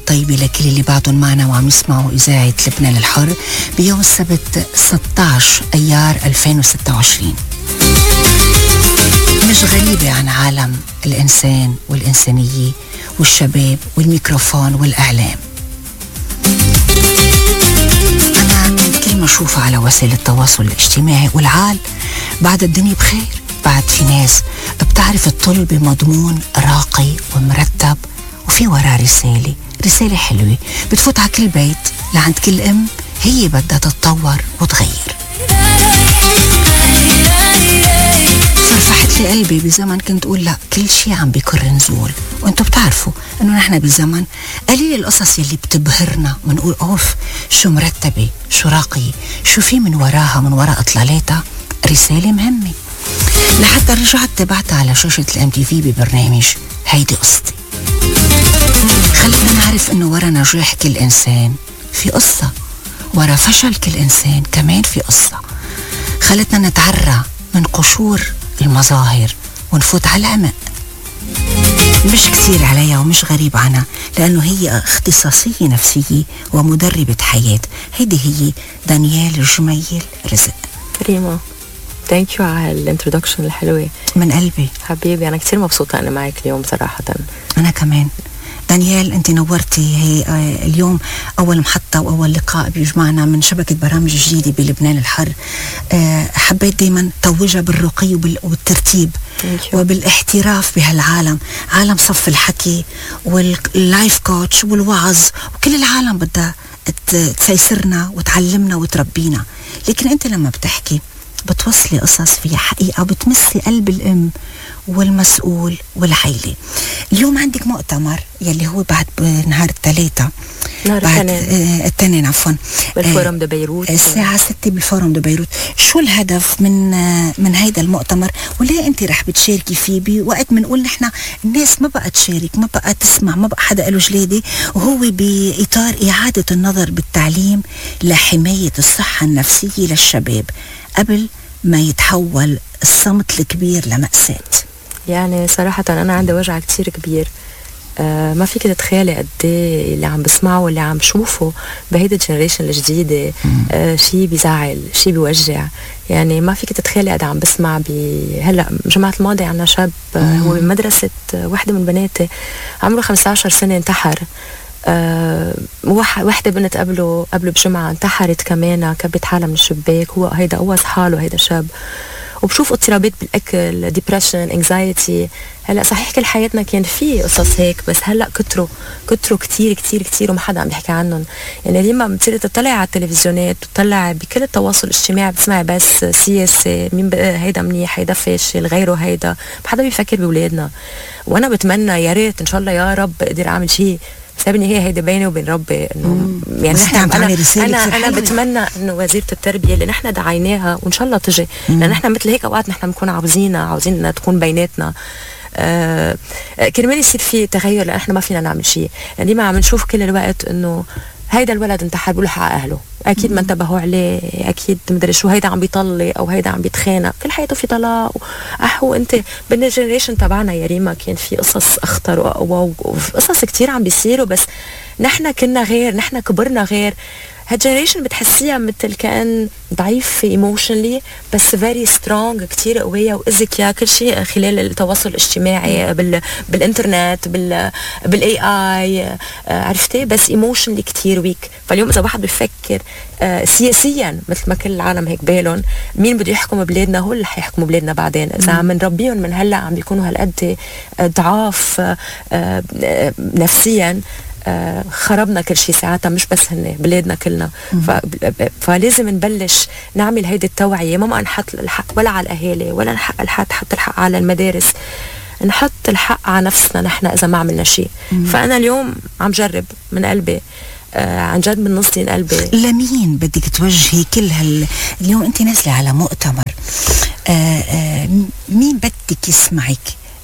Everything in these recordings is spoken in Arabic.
الطيبة لكل اللي بعدهم معنا وعم يسمعوا إذاعة لبنان الحر بيوم السبت 16 أيار 2026. مش غريبة عن عالم الإنسان والإنسانية والشباب والميكروفون والإعلام. أنا كل ما أشوفها على وسائل التواصل الاجتماعي والعال بعد الدنيا بخير، بعد في ناس بتعرف تطل بمضمون راقي ومرتب وفي وراه رسالة حلوة بتفوت على كل بيت لعند كل أم هي بدها تتطور وتغير. فرفحت لي قلبي بزمن كنت أقول لا كل شي عم بيكر نزول، وانتو بتعرفوا انه نحن بزمن قليل القصص يلي بتبهرنا منقول اوف شو مرتبة شو راقية شو في من وراها، من وراء اطلالاتها رسالة مهمة. لحتى رجعت تبعتها على شاشة الMTV ببرنامج هيدي قصتي. خلتنا نعرف انه ورا نجاح كل انسان في قصة، ورا فشل كل انسان كمان في قصة. خلتنا نتعرى من قشور المظاهر ونفوت على العمق. مش كثير عليها ومش غريب عنها لأنه هي اختصاصية نفسية ومدربة حياة. هيدي هي دانيال الجميل رزق. ريما ثانك يو على الانترودكشن الحلوة من قلبي حبيبي. أنا كتير مبسوطة أنا معك اليوم صراحة. أنا كمان دانيال، أنت نورتي. هي اليوم أول محطة وأول لقاء بيجمعنا من شبكة برامج جديدة بلبنان الحر. حبيت دايما توجها بالرقي والترتيب وبالاحتراف بهالعالم، عالم صف الحكي واللايف كوتش والوعظ، وكل العالم بدها تسيسرنا وتعلمنا وتربينا. لكن أنت لما بتحكي بتوصلي قصص فيها حقيقة وبتمسي قلب الأم والمسؤول والعائلة. اليوم عندك مؤتمر يلي هو بعد نهار الثلاثة، بعد التنين عفوا، بالفورم دو بيروت الساعة 6 بالفورم دو بيروت. شو الهدف من هيدا المؤتمر وليه انت رح بتشاركي فيه بوقت منقول نحن الناس ما بقى تشارك، ما بقى تسمع، ما بقى حدا له جليدة، وهو بإطار إعادة النظر بالتعليم لحماية الصحة النفسية للشباب قبل ما يتحول الصمت الكبير لمأساة؟ يعني صراحة أنا عندي وجع كتير كبير. ما فيك تتخيلي قد ايه اللي عم بسمعه واللي عم بشوفه بهيدا الجنريشن الجديدة. شيء بيزعل، شيء بيوجع. يعني ما فيك تتخيلي قد عم بسمع هلا جمعة الماضي عنا شاب هو بمدرسة واحدة من بناتي عمره 15 سنة انتحر. واحدة بنت قبله بجمعة انتحرت كمان، كبت حالها من الشباك. هو هيدا قوص حاله هيدا شاب. وبشوف اضطرابات بالاكل، ديبريشن، انكزايتي. هلا صحيح كل حياتنا كان في قصص هيك، بس هلا كتروا كتير كتير كتير وما حدا عم بيحكي عنهم. يعني لما بتصيري تطلعي على التلفزيونات، تطلعي بكل التواصل الاجتماعي، بتسمعي بس سياسة، مين هيدا منيح، هيدا فاشل، غيره هيدا. ما حدا بيفكر بولادنا. وانا بتمنى يا ريت ان شاء الله يا رب اقدر اعمل شيء. سابني هيدا بيني وبين ربي انه يعني انا بتمنى انه وزيرة التربية اللي نحن دعيناها وان شاء الله تجي، لان نحن مثل هيك اوقات نحن بنكون عاوزين تكون بيناتنا كرمال يصير في تغير، لان احنا ما فينا نعمل شيء. يعني ما عم نشوف كل الوقت انه هيدا الولد انتحر بقولوا حق اهله، اكيد ما انتبهوا عليه، اكيد مدري شو، هيدا عم بيطلق او هيدا عم بيتخانق، كل حياته في طلاق. وانت بالجنريشن تبعنا يا ريما كان في قصص اخطر واقوى وقصص كتير عم بيصيروا، بس نحن كنا غير، نحن كبرنا غير. هالجنريشن بتحسيها مثل كأن ضعيف ايموشنلي بس فيري سترونج، كتير قوية وإذكية كل شيء خلال التواصل الاجتماعي بالإنترنت بالاي اي، عرفتي؟ بس ايموشنلي كتير ويك. فاليوم إذا واحد بيفكر سياسيا مثل ما كل العالم هيك بالهم مين بده يحكم بلادنا، هو اللي حيحكموا بلادنا بعدين. إذا عم نربيهم من هلا عم بيكونوا هالقد ضعاف نفسيا، خربنا كل شيء ساعتها، مش بس هن بلادنا كلنا. فلازم نبلش نعمل هيدي التوعية. ما نحط الحق ولا على الأهالي ولا نحط الحق على المدارس، نحط الحق على نفسنا نحن إذا ما عملنا شيء. فأنا اليوم عم جرب من قلبي، عن جد من نص قلبي. لمين بدك توجهي كل اليوم أنت نازلة على مؤتمر؟ مين بدك يسمعك؟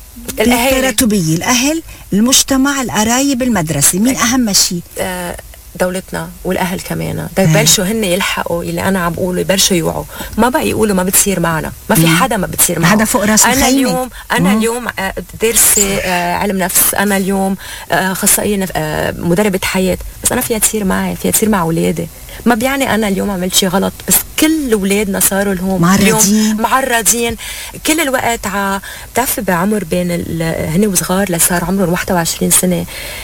التراتبية، الأهل، المجتمع، القرايب، المدرسة، مين أهم شيء؟ دولتنا والاهل كمان دا يبلشوا هن يلحقوا اللي انا عم بقوله، يبلشوا يوعوا، ما بقى يقولوا ما بتصير معنا، ما في حدا ما بتصير معه. حدا فوق راسه خيمه. انا اليوم دارسه علم نفس، انا اليوم اخصائيه مدربه حياه، بس انا فيها تصير معي، فيها تصير مع اولادي. ما بيعني انا اليوم عملت شيء غلط، بس كل اولادنا صاروا لهم اليوم معرضين كل الوقت. بتعرفي بعمر بين هن وصغار لصار عمرهم 21 سنه،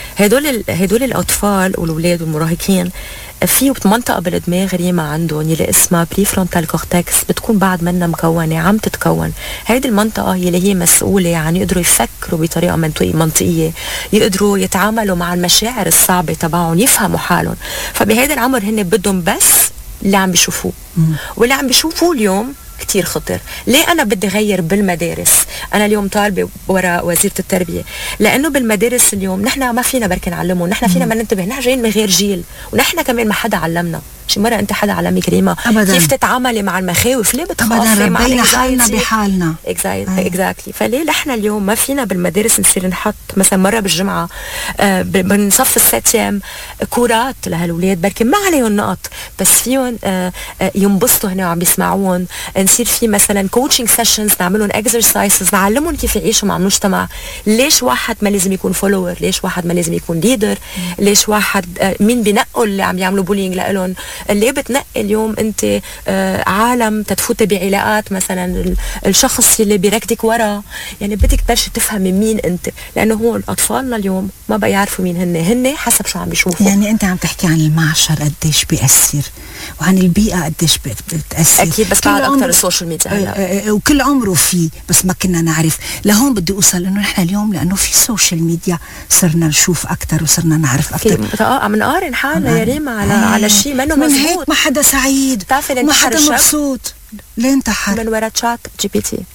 هدول الاطفال والاولاد والمراهقين في منطقه بالدماغ ريما عندهم اللي اسمها بري فرونتال كورتكس، بتكون بعد منها مكونه، عم تتكون. هيدي المنطقه اللي هي مسؤوله عن يقدروا يفكروا بطريقه منطقيه، يقدروا يتعاملوا مع المشاعر الصعبه تبعهم، يفهموا حالهم. فبهيدا العمر هن بدهم بس اللي عم بيشوفوه، واللي عم بيشوفوه اليوم كتير خطر. ليه أنا بدي غير بالمدارس؟ أنا اليوم طالبة وراء وزيرة التربية، لأنه بالمدارس اليوم نحن ما فينا بركي نعلمهم، نحن فينا ما ننتبه، نحن جايين من غير جيل، ونحن كمان ما حدا علمنا. شي مرة أنت حدا علمك ريما كيف تتعاملي مع المخاوف؟ ليه بتخافي مع ربينا حالنا بحالنا؟ exactly. فليه نحن اليوم ما فينا بالمدارس نصير نحط مثلا مرة بالجمعة من صف الساتيام كورات لهالولاد، بركي ما عليهم نقط بس فيهم ينبسطوا هنا وعم بيسمعون. نصير في مثلا كوتشنج سيشنز، نعملهم اكسرسايزز، نعلمهم كيف يعيشوا مع المجتمع. ليش واحد ما لازم يكون فولوور؟ ليش واحد ما لازم يكون ليدر؟ ليش واحد مين بينقوا اللي عم يعملوا بولينج لهم؟ اللي بتنقي اليوم انت عالم تتفوتي بعلاقات مثلا الشخص اللي بيركضك ورا، يعني بدك تبلشي تفهمي مين انت، لانه هو اطفالنا اليوم ما بقى يعرفوا مين هن حسب شو عم بيشوفوا. يعني انت عم تحكي عن المعشر قديش بيأثر، وعن البيئه قديش بتأثر. اكيد، بس بعد اكثر السوشيال ميديا هلا وكل عمره فيه، بس ما كنا نعرف. لهون بدي اوصل انه نحن اليوم لانه في سوشيال ميديا صرنا نشوف اكثر وصرنا نعرف اكثر. عم نقارن حالنا يا ريما على شيء منه مزبوط. من هيك ما حدا سعيد، ما حدا مبسوط. ليه انتحر؟ من وراء تشات جي بي تي.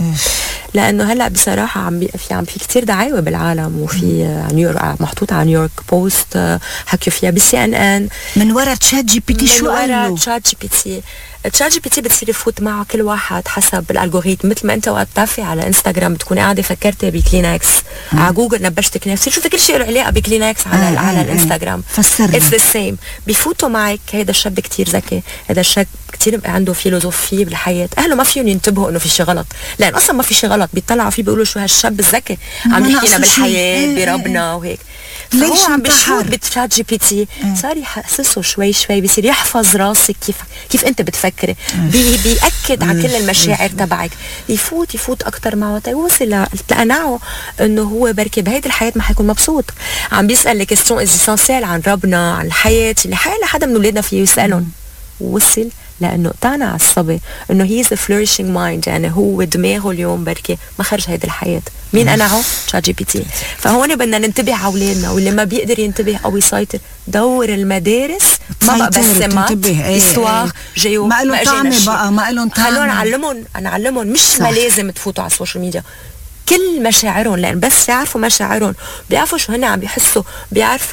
لانه هلا بصراحه عم في كثير دعاوى بالعالم، وفي نيويورك محطوط على نيويورك بوست حكيوا فيها بسي ان ان من وراء تشات جي بي تي. شو قالوا؟ من وراء تشات جي بي تي. تشات جي بي تي بتصير يفوت معه كل واحد حسب الالغوريثم. مثل ما انت وقت بتعرفي على انستغرام بتكوني قاعده فكرتي بكلينكس، على جوجل نبشت كلينكس، شوفي كل شيء له علاقه بكلينكس على الانستغرام. فسرنا اتس ذا سيم. بفوتوا معك هيدا الشاب كتير ذكي، هذا الشاب كتير عنده فيلوزوفيه بالحياه، اهله ما فيهم ينتبهوا انه في شيء غلط، لان اصلا ما في شيء غلط. بيطلعوا فيه بيقولوا شو هالشاب الذكي عم يحكينا بالحياه بربنا وهيك. فهو عم بيشوف بتشات جي بي تي، صار يحسسه شوي بيصير يحفظ راسك كيف انت بتفكري، بيأكد على كل المشاعر تبعك، يفوت اكثر معه تيوصل لقناعه انه هو بركي بهيدي الحياه ما حيكون مبسوط. عم بيسال لي كيستيون اسينسيال عن ربنا، عن الحياه اللي حدا من اولادنا فيه يسالهم، ووصل لانه اقتنع على الصبي انه هي از فلوريشنج مايند، يعني هو دماغه اليوم بركي ما خرج هيدي الحياه. مين قنعه؟ تشات جي بي تي. فهون بدنا ننتبه على اولادنا، واللي ما بيقدر ينتبه او يسيطر دور المدارس ما بقى بس سمات استواغ جيو ما لهم طعمه بقى، ما لهم طعمه. خلونا نعلمهم مش صح. ما لازم تفوتوا على السوشيال ميديا، كل مشاعرهم، لان بس يعرفوا مشاعرهم بيعرفوا شو هن عم بيحسوا، بيعرفوا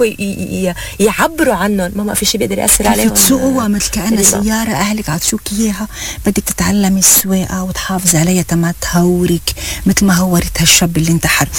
يعبروا عنهم، ما في شيء بيقدر ياثر عليهم. تسوقوها مثل كأنها سياره اهلك عطشوك اياها، بدك تتعلمي السواقه وتحافظي عليها تما تهورك مثل ما هورت هالشاب اللي انتحر.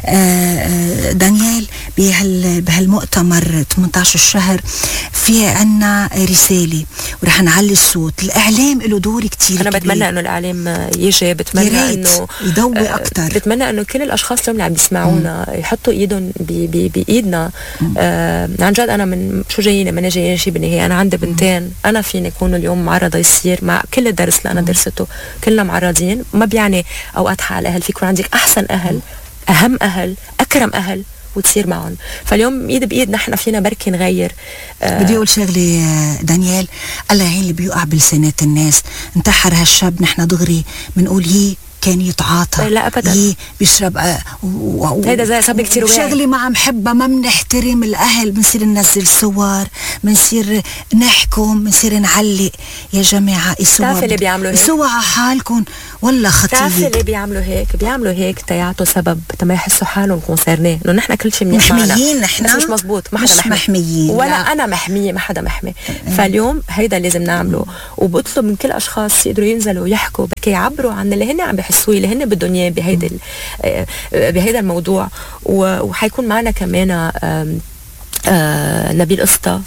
دانيال، بهالمؤتمر 18 الشهر في عنا رساله ورح نعلي الصوت. الاعلام له دور كتير انا بتمنى انه الاعلام يجي، بتمنى انه يضوي اكثر، بتمنى انه كل الاشخاص اللي عم بيسمعونا يحطوا ايدهم بايدنا. عن جد انا من شو جايين، ما جايين شيء بالنهايه. انا عندي بنتين، انا فيني اكون اليوم معرضه يصير مع كل الدرس اللي انا درسته، كلنا معرضين. ما بيعني اوقات حال اهل، في يكون عندك احسن اهل، اهم اهل، اكرم اهل وتصير معهم. فاليوم ايد بايد نحن فينا بركي نغير. بدي اقول شغله دانيال، الله يعين اللي بيوقع بلسانات الناس. انتحر هالشاب، نحن دغري بنقول هي كان يتعاطى، لا ابدا بيشرب هيدا زي صاب كثير واعي. شغله ما عم حبها، ما بنحترم الاهل، بنصير ننزل صور، بنصير نحكم، بنصير نعلق. يا جماعه تعرفي اللي بيعملوا هيك؟ سوا على حالكم والله خطيه. تعرفي اللي بيعملوا هيك تيعطوا سبب تما يحسوا حالهم كونسيرني، انه نحن كل شيء منيح معنا، محميين نحن، بس مش مزبوط. ما حدا محميين ولا لا. انا محميه، ما حدا محمي. فاليوم هيدا لازم نعمله، وبطلب من كل اشخاص يقدروا ينزلوا يحكوا بركي يعبروا عن اللي هن عم بيحسوه، اللي هن بدهم اياه بهيدا الموضوع. وحيكون معنا كمان نبيل قسطة،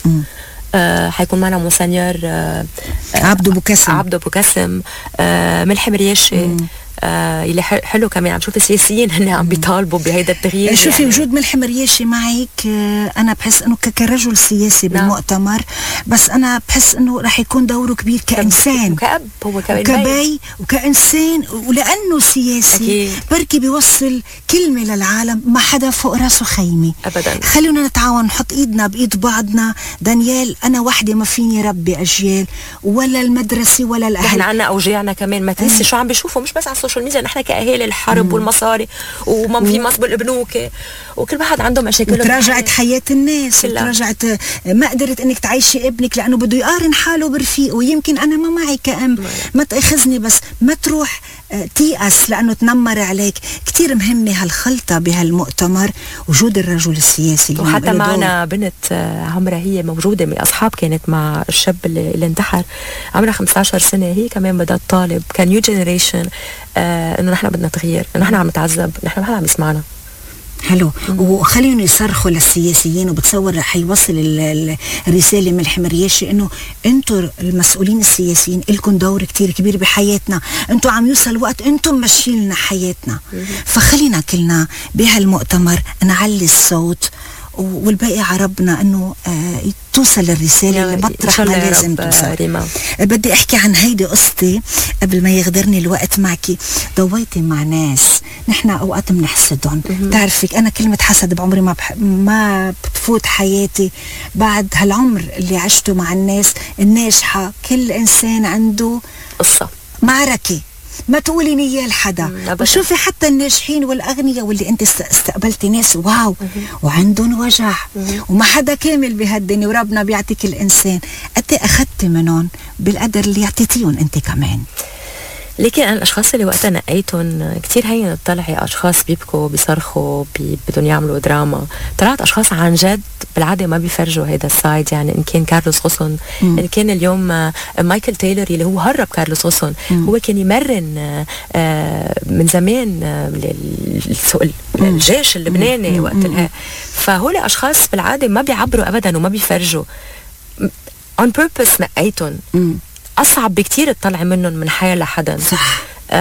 حيكون معنا مونسنيور عبدو بوكاسم، ملحم مرياشي، اللي حلو كمان عم شوف السياسيين هن عم بيطالبوا بهيدا التغيير. شوفي يعني وجود ملحم مرياشي معك، انا بحس انه كرجل سياسي بالمؤتمر، بس انا بحس انه رح يكون دوره كبير كإنسان وكأب، هو كبي وكإنسان، ولأنه سياسي بركي بيوصل كلمة للعالم، ما حدا فوق راسه خيمة أبدا. خلونا نتعاون، نحط ايدنا بايد بعضنا. دانيال، انا وحدة ما فيني ربي اجيال، ولا المدرسة ولا الاهل، نحن عنا اوجاعنا كمان، ما تنسي شو عم بيشوفوا مش بس على السوشيال ميديا، نحن كأهالي الحرب والمصاري وما في مصب البنوك، وكل واحد عنده مشاكل، وتراجعت حياة الناس، وتراجعت، ما قدرت انك تعيشي ابنك لانه بده يقارن حاله برفيقه. ويمكن انا ما معي كأم، ما تأخذني، بس ما تروح تيأس لانه تنمر عليك. كتير مهمة هالخلطة بهالمؤتمر، وجود الرجل السياسي. وحتى معنا بنت عمرها، هي موجودة من اصحاب، كانت مع الشاب اللي انتحر، عمرها 15 سنة، هي كمان بدها تطالب كنيو جنريشن انه نحن بدنا تغيير، انه نحن عم نتعذب، نحن ما حدا عم يسمعنا. حلو. وخليهم يصرخوا للسياسيين، وبتصور رح يوصل الرسالة من الحمرياشي انه انتم المسؤولين السياسيين لكم دور كتير كبير بحياتنا، انتم عم يوصل وقت انتم ماشيين لنا حياتنا. فخلينا كلنا بهالمؤتمر نعلي الصوت، والباقي عربنا انه توصل الرسالة اللي مطرح ما لازم توصل. بدي احكي عن هيدي قصتي قبل ما يغدرني الوقت معك. ضويتي مع ناس نحن اوقات بنحسدهم، تعرفك انا كلمة حسد بعمري ما بتفوت حياتي بعد هالعمر اللي عشته مع الناس الناجحة. كل انسان عنده قصة، معركة، ما تقولي نية لحدا. وشوفي حتى الناجحين والأغنياء واللي انت استقبلتي ناس واو وعندهم وجع، وما حدا كامل بهالدنيا، وربنا بيعطيك الإنسان. قد أخذتي منهم بالقدر اللي يعطيتيهم انت كمان. لكن أنا الأشخاص اللي وقتها نقيتهم كتير هين تطلعي أشخاص بيبكوا بيصرخوا بدهم يعملوا دراما. طلعت أشخاص عن جد بالعادة ما بيفرجوا هيدا السايد. يعني إن كان كارلوس غصن، إن كان اليوم مايكل تايلور اللي هو هرب كارلوس غصن، هو كان يمرن من زمان الجيش اللبناني وقتها. فهول أشخاص بالعادة ما بيعبروا أبدا وما بيفرجوا. on purpose نقيتهم. أصعب بكتير تطلع منهم من حياة لحدا. صح.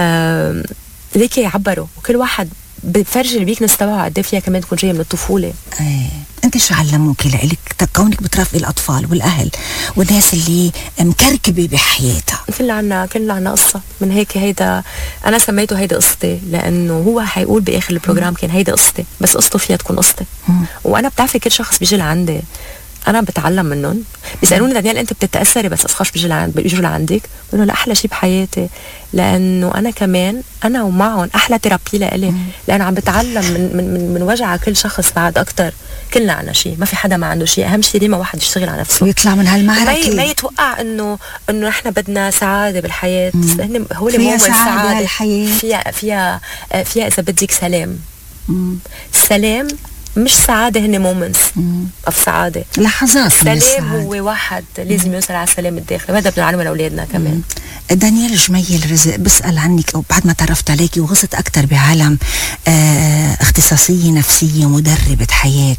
ليك يعبروا، وكل واحد بفرج الويكنس تبعه قد فيها كمان تكون جايه من الطفوله. انت شو علموكي لك كونك بترافقي الاطفال والاهل والناس اللي مكركبه بحياتها؟ كلنا عنا قصه. من هيك هيدا انا سميته هيدا قصتي، لانه هو حيقول باخر البروجرام كان هيدا قصتي، بس قصته فيها تكون قصتي. وانا بتعرفي كل شخص بيجي لعندي انا بتعلم منهم. بيسالوني دانيال انت بتتاثري بس اشخاص بيجوا لعندك؟ بقول له لا، احلى شيء بحياتي لانه انا كمان انا ومعهم احلى ثيرابي لإلي، لانه عم بتعلم من وجع كل شخص بعد اكثر. كلنا عنا شيء، ما في حدا ما عنده شيء. اهم شيء ديما واحد يشتغل على نفسه ويطلع من هالمعركه، ما يتوقع انه نحن بدنا سعاده بالحياه. هو فيها سعاده بالحياه، فيها اذا بدك سلام. السلام مش سعادة، هن مومنتس of سعادة، لحظات من السلام. هو واحد لازم يوصل على السلام الداخلي، وهذا بنعلمه لأولادنا كمان. دانيال جميل رزق، بسأل عنك بعد ما تعرفت عليكي وغصت أكتر بعالم اختصاصية نفسية مدربة حياة.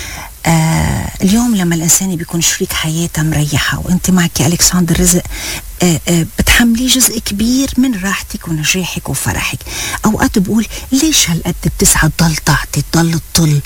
اليوم لما الإنسان بيكون شريك حياته مريحة وأنت معك ألكسندر رزق، بتحملي جزء كبير من راحتك ونجاحك وفرحك. أوقات بقول ليش هالقد بتسعى تضل تعطي، تضل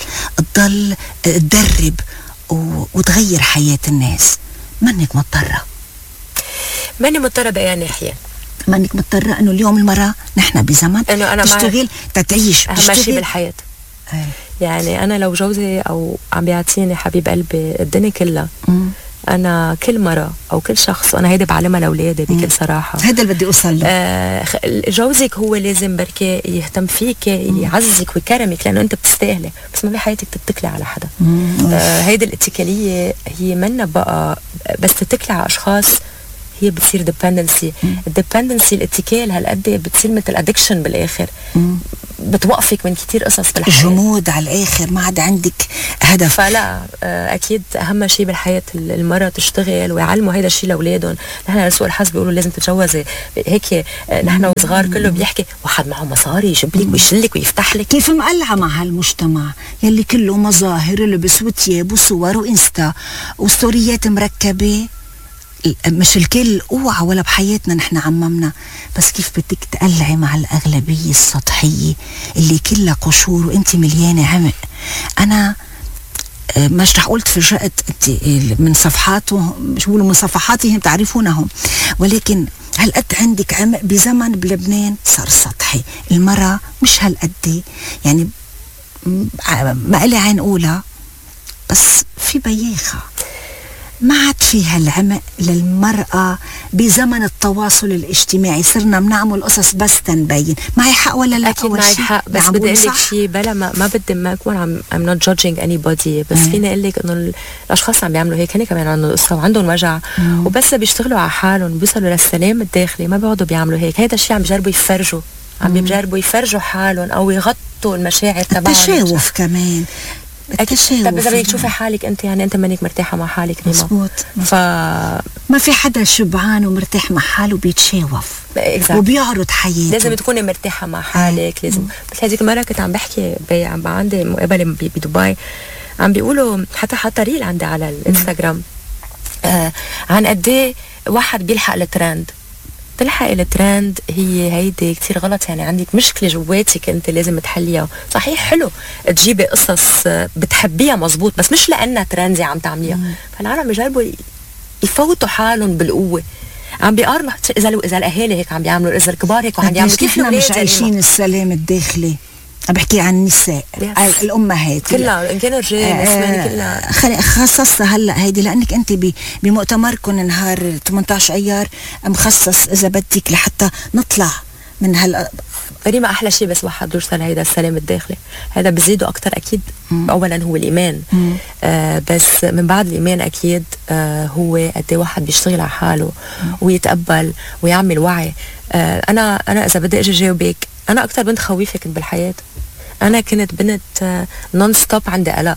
تدرب وتغير حياة الناس؟ مانك مضطرة. ماني مضطرة بأي ناحية. مانك مضطرة إنه اليوم المرأة نحن بزمن إنه أنا تشتغل تتعيش، أهم شيء بالحياة. يعني أنا لو جوزي أو عم بيعطيني حبيب قلبي الدنيا كلها، أنا كل مرة أو كل شخص، وأنا هيدا بعلمها لأولادي بكل صراحة، هذا اللي بدي أوصل له. جوزك هو لازم بركي يهتم فيك، يعزك ويكرمك، لأنه أنت بتستاهلي، بس ما بحياتك تتكلي على حدا. هيدا الاتكالية هي منا بقى بس تتكلي على أشخاص، هي بتصير ديبندنسي. الديبندنسي الاتكال هالقد بتصير مثل ادكشن بالاخر، بتوقفك من كتير قصص بالحياه، جمود على الاخر، ما عاد عندك هدف. فلا اكيد اهم شيء بالحياه المراه تشتغل ويعلموا هيدا الشيء لاولادهم. نحن لسوء الحظ بيقولوا لازم تتجوزي هيك، نحن وصغار كله بيحكي واحد معه مصاري يجيب لك ويشلك ويفتح لك. كيف مقلعه مع هالمجتمع يلي كله مظاهر لبس وتياب وصور وانستا وستوريات مركبه؟ مش الكل اوعى ولا بحياتنا نحن عممنا، بس كيف بدك تقلعي مع الأغلبية السطحية اللي كلها قشور وانت مليانة عمق؟ أنا مش رح قلت فجأت انت من صفحاتهم، مش بقولوا من صفحاتهم تعرفونهم، ولكن هالقد عندك عمق بزمن بلبنان صار سطحي. المرأة مش هالقد، يعني ما قلي عين أولى، بس في بياخة، ما عاد في هالعمق للمرأة بزمن التواصل الاجتماعي. صرنا بنعمل قصص بس تنبين. معي حق ولا لا؟ أكيد معي حق، بس بدي أقول لك شيء بلا ما بدي ما أكون I'm not judging anybody، بس فيني أقول لك إنه الأشخاص عم بيعملوا هيك هن كمان عندهم قصة وعندهم وجع، وبس بيشتغلوا على حالهم بيوصلوا للسلام الداخلي ما بيقعدوا بيعملوا هيك. هيدا الشيء عم بيجربوا يفرجوا، عم بيجربوا يفرجوا حالهم أو يغطوا المشاعر تبعهم. التشاوف كمان. طب إذا بدك تشوفي حالك أنت، يعني أنت مانك مرتاحة مع حالك نيما. مزبوط. ما في حدا شبعان ومرتاح مع حاله بيتشاوف وبيعرض حياته. لازم تكوني مرتاحة مع حالك. لازم. بس هذيك المرة كنت عم بحكي عم عندي مقابلة بدبي، عم بيقولوا حتى ريل عندي على الانستغرام عن قد ايه واحد بيلحق الترند. تلحق الترند هي هيدي كتير غلط. يعني عندك مشكلة جواتك انت لازم تحليها. صحيح حلو تجيبي قصص بتحبيها مزبوط، بس مش لأنها ترندي عم تعمليها. فالعالم بيجربوا يفوتوا حالهم بالقوة، عم بيقارنوا إذا الأهالي هيك عم بيعملوا، إذا الكبار هيك وعم يعملوا، كيف مش عايشين السلام الداخلي. عم بحكي عن النساء الأمهات كلها، إن كانوا رجال نسوان كلها. خصصتها هلا هيدي لأنك أنت بمؤتمركم نهار 18 أيار مخصص إذا بدك لحتى نطلع من ما أحلى شيء بس واحد يوصل هيدا السلام الداخلي. هذا بزيده أكتر أكيد. أولا هو الإيمان، بس من بعد الإيمان أكيد هو قد ايه واحد بيشتغل على حاله ويتقبل ويعمل وعي. أنا إذا بدي أجي جاوبك، أنا أكتر بنت خويفة كنت بالحياة. أنا كنت بنت نون ستوب عندي قلق.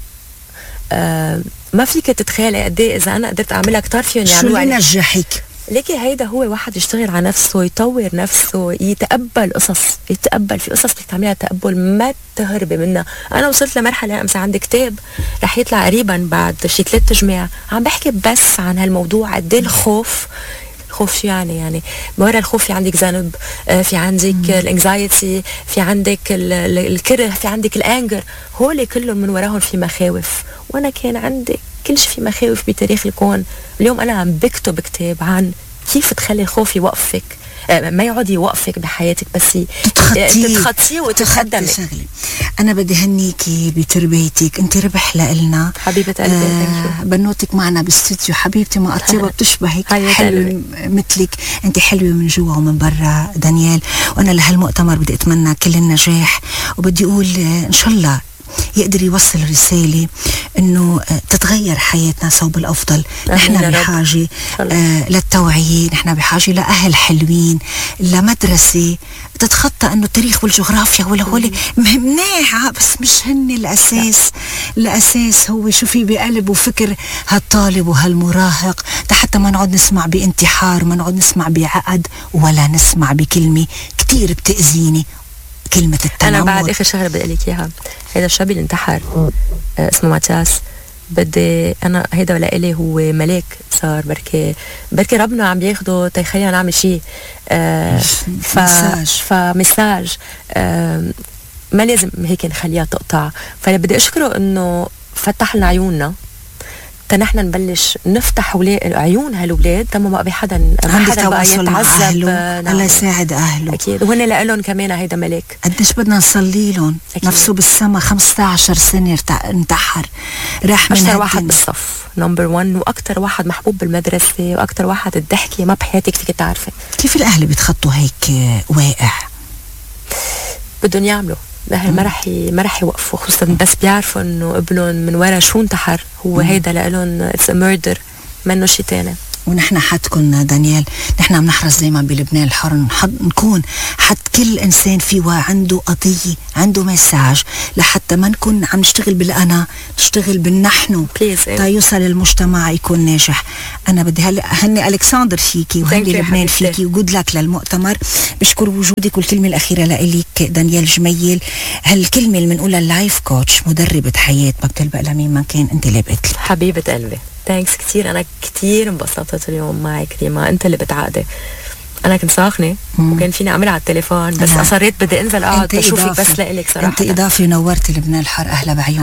ما فيك تتخيلي قد ايه إذا أنا قدرت أعملها كتار فيهم يعملوا. شو اللي نجحك؟ ليكي هيدا هو واحد يشتغل على نفسه، يطور نفسه، يتقبل قصص، يتقبل في قصص بدك تعمليها تقبل، ما تهربي منها. انا وصلت لمرحله امس عندي كتاب رح يطلع قريبا بعد شي 3 جماع عم بحكي بس عن هالموضوع. قد ايه الخوف شو يعني ورا الخوف في عندك ذنب، في عندك الانكزايتي، في عندك الكره، في عندك الانجر، هول كلهم من وراهم في مخاوف. وانا كان عندي كل شيء في مخاوف بتاريخ الكون. اليوم أنا عم بكتب كتاب عن كيف تخلي الخوف يوقفك، ما يقعد يوقفك بحياتك، بس تتخطيه وتتقدمي. أنا بدي هنيكي بتربيتك، أنت ربح لإلنا حبيبة قلبي. بنوتك معنا باستوديو حبيبتي، ما أطيبها بتشبهك، حلوة مثلك، أنت حلوة من جوا ومن برا دانيال. وأنا لهالمؤتمر بدي أتمنى كل النجاح، وبدي أقول إن شاء الله يقدر يوصل رسالة انه تتغير حياتنا صوب الافضل. نحن بحاجة للتوعية، نحن بحاجة لأهل حلوين، لمدرسة تتخطى انه التاريخ والجغرافيا والهولي منيحة، بس مش هن الاساس. الاساس هو شو في بقلب وفكر هالطالب وهالمراهق، حتى ما نقعد نسمع بانتحار، ما نقعد نسمع بعقد، ولا نسمع بكلمة كتير بتأذيني، كلمة التنمر. أنا بعد آخر شهر بدي أقلك إياها، هيدا الشاب اللي انتحر اسمه ماتياس، بدي أنا هيدا لإلي هو ملاك صار. بركي ربنا عم بياخده تيخلينا نعمل شيء. فمساج ما لازم هيك نخليها تقطع. فبدي أشكره إنه فتح لنا عيوننا نحن نبلش نفتح عيون هالولاد لما بقى بحدا بقى يتعذب. الله يساعد أهله أكيد، وهن لهم كمان هيدا ملاك. قديش بدنا نصلي لهم. نفسه بالسما 15 سنة انتحر، راح من أكتر واحد بالصف نمبر 1، وأكتر واحد محبوب بالمدرسة، وأكتر واحد الضحكة ما بحياتك فيك تعرفي. كيف الأهل بيتخطوا هيك واقع؟ بدهم يعملوا ما رح يوقفوا، خصوصا بس بيعرفوا انه ابنهم من ورا شو انتحر، هو هيدا لإلهم it's a murder، منه شي تاني. ونحن حدكن دانيال، نحن عم نحرص دايما بلبنان الحر نكون حد كل انسان في عنده قضيه، عنده مساج، لحتى ما نكون عم نشتغل بالانا، نشتغل بالنحن تا يوصل المجتمع يكون ناجح. انا بدي هني الكسندر فيكي وهني لبنان فيكي، وجود لك للمؤتمر. بشكر وجودك. والكلمه الاخيره لإلك دانيال جميل، هالكلمه اللي بنقولها اللايف كوتش، مدربه حياه ما بتلبق لمين ما كان، انت لابقت لي حبيبه قلبي. ثانكس كثير. انا كثير انبسطت اليوم معك ريما، انت اللي بتعقدي. انا كنت ساخنه وكان فيني اعملها على التليفون، بس اصريت بدي انزل اقعد بشوفك بس لإلك صراحه. انت اضافه، نورتي لبنان الحر. اهلا بعيون.